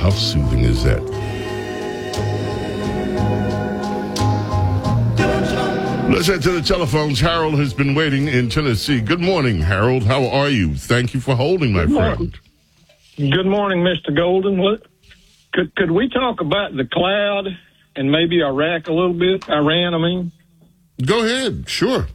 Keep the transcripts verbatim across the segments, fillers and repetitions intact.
How soothing is that? Let's head to the telephones. Harold has been waiting in Tennessee. Good morning, Harold. How are you? Thank you for holding, my friend. Good morning, Mister Golden. What, could could we talk about the cloud and maybe Iraq a little bit? Iran, I mean. Go ahead. Sure.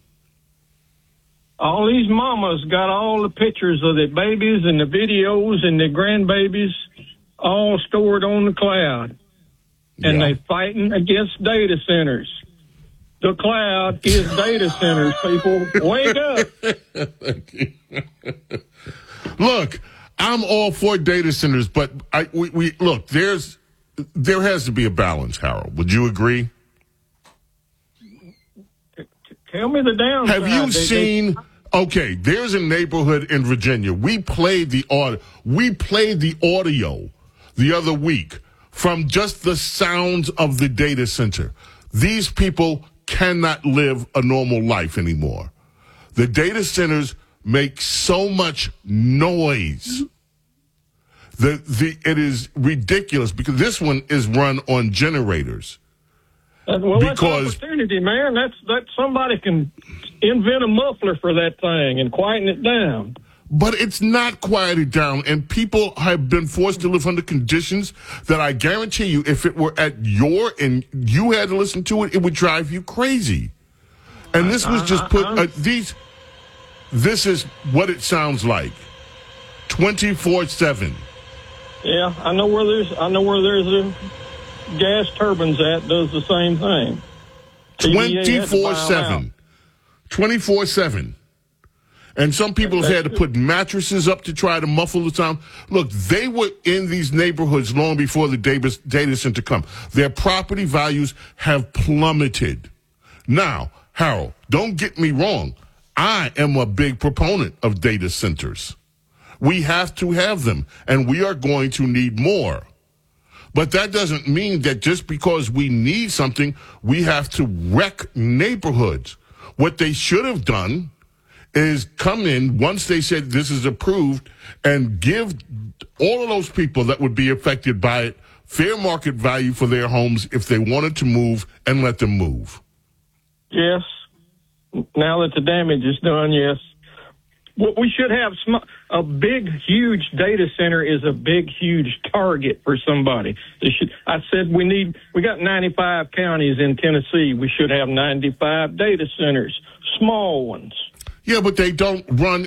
All these mamas got all the pictures of their babies and the videos and their grandbabies all stored on the cloud. And Yeah. they fighting against data centers. The cloud is data centers, people. Wake up. Look, I'm all for data centers, but I, we, we look, there's there has to be a balance, Harold. Would you agree? Tell me the downside. Have you They- seen? they- Okay, there's a neighborhood in Virginia. We played the audio. We played the audio the other week from just the sounds of the data center. These people cannot live a normal life anymore. The data centers make so much noise. The the it is ridiculous because this one is run on generators. Uh, well, Because- that's opportunity, man. That's that somebody can invent a muffler for that thing and quieten it down. But it's not quieted down, and people have been forced to live under conditions that I guarantee you, if it were at your and you had to listen to it, it would drive you crazy. And this was just put uh, these. This is what it sounds like, twenty-four seven. Yeah, I know where there's I know where there's a gas turbines at does the same thing. T V A had to buy 'em twenty-four out. seven. twenty-four seven. And some people have had to put mattresses up to try to muffle the sound. Look, they were in these neighborhoods long before the data data center come. Their property values have plummeted. Now, Harold, don't get me wrong. I am a big proponent of data centers. We have to have them, and we are going to need more. But that doesn't mean that just because we need something, we have to wreck neighborhoods. What they should have done is come in once they said this is approved and give all of those people that would be affected by it fair market value for their homes if they wanted to move, and let them move. Yes. Now that the damage is done, yes. What we should have sm- a big, huge data center is a big, huge target for somebody. They should, I said we need. We got ninety-five counties in Tennessee. We should have ninety-five data centers, small ones. Yeah, but they don't run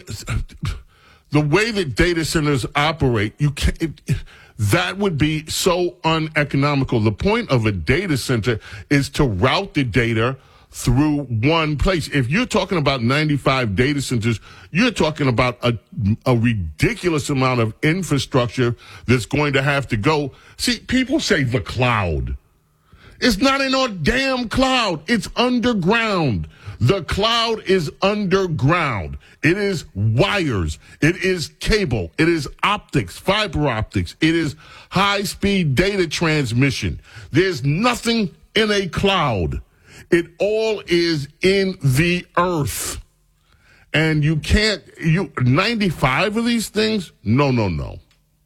the way that data centers operate. You can't. It, that would be so uneconomical. The point of a data center is to route the data through one place. If you're talking about ninety-five data centers, you're talking about a, a ridiculous amount of infrastructure that's going to have to go. See, people say the cloud. It's not in a damn cloud. It's underground. The cloud is underground. It is wires. It is cable. It is optics, fiber optics. It is high-speed data transmission. There's nothing in a cloud. It all is in the earth. And you can't, you, ninety-five of these things? No, no, no.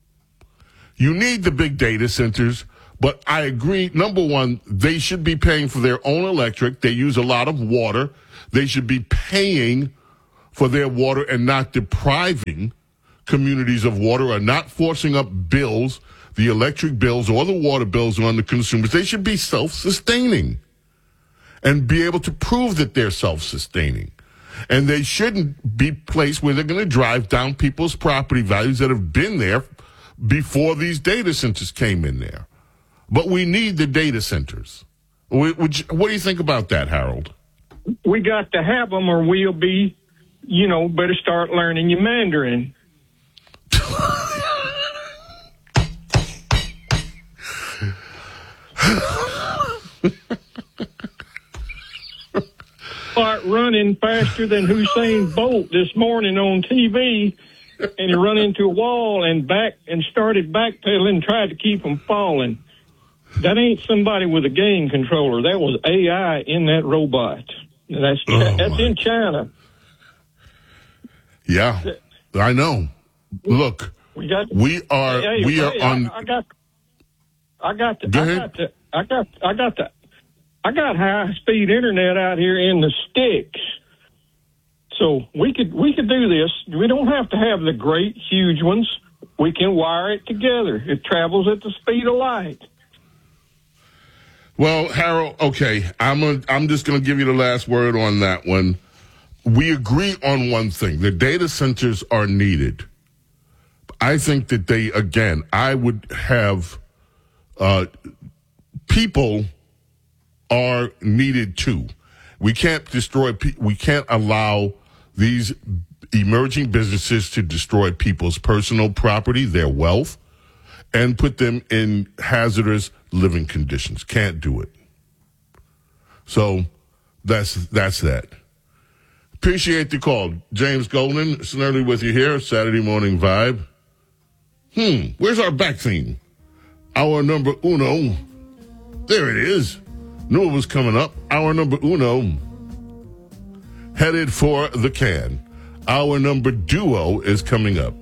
You need the big data centers, but I agree, number one, they should be paying for their own electric. They use a lot of water. They should be paying for their water and not depriving communities of water or not forcing up bills, the electric bills or the water bills on the consumers. They should be self-sustaining and be able to prove that they're self-sustaining. And they shouldn't be placed where they're going to drive down people's property values that have been there before these data centers came in there. But we need the data centers. What do you think about that, Harold? We got to have them, or we'll be, you know, better start learning your Mandarin. Start running faster than Usain Bolt this morning on T V, and he run into a wall and back and started backpedaling and tried to keep from falling. That ain't somebody with a game controller. That was A I in that robot. That's Oh, that's my. in China. Yeah, I know. Look, We got. We are. Hey, we hey, are on. I, I got. I got. The, Go I ahead. got. The, I got. I got the. I got high speed internet out here in the sticks, so we could we could do this. We don't have to have the great huge ones. We can wire it together. It travels at the speed of light. Well, Harold, okay, I'm a, I'm just going to give you the last word on that one. We agree on one thing. The data centers are needed. I think that they, again, I would have uh, people are needed too. We can't destroy, pe- we can't allow these emerging businesses to destroy people's personal property, their wealth, and put them in hazardous living conditions. Can't do it. So that's that's that. Appreciate the call. James Golden, Snerdly with you here, Saturday Morning Vibe. Hmm, where's our back theme? Hour number uno. There it is. Knew it was coming up. Hour number uno. Headed for the can. Hour number duo is coming up.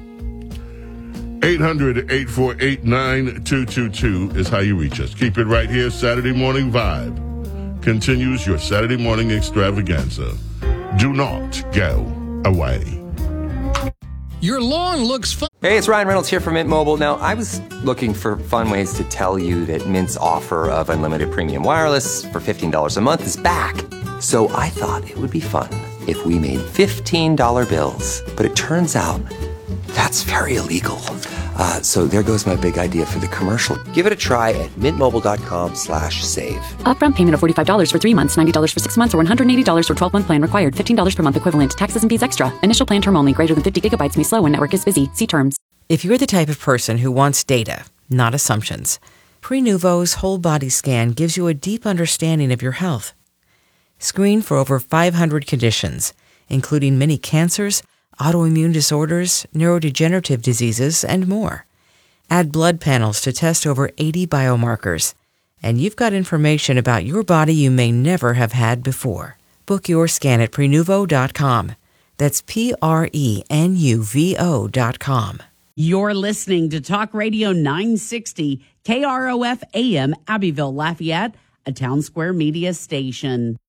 eight hundred, eight four eight, nine two two two is how you reach us. Keep it right here. Saturday Morning Vibe continues your Saturday morning extravaganza. Do not go away. Your lawn looks fun. Hey, it's Ryan Reynolds here from Mint Mobile. Now, I was looking for fun ways to tell you that Mint's offer of unlimited premium wireless for fifteen dollars a month is back. So I thought it would be fun if we made fifteen dollar bills. But it turns out that's very illegal. Uh, so there goes my big idea for the commercial. Give it a try at mintmobile.com slash save. Upfront payment of forty-five dollars for three months, ninety dollars for six months, or one hundred eighty dollars for twelve-month plan required. fifteen dollars per month equivalent. Taxes and fees extra. Initial plan term only. Greater than fifty gigabytes may slow when network is busy. See terms. If you're the type of person who wants data, not assumptions, Prenuvo's whole body scan gives you a deep understanding of your health. Screen for over five hundred conditions, including many cancers, autoimmune disorders, neurodegenerative diseases, and more. Add blood panels to test over eighty biomarkers, and you've got information about your body you may never have had before. Book your scan at Prenuvo dot com. That's P R E N U V O dot com. You're listening to Talk Radio nine sixty, K R O F A M, Abbeville, Lafayette, a Town Square Media station.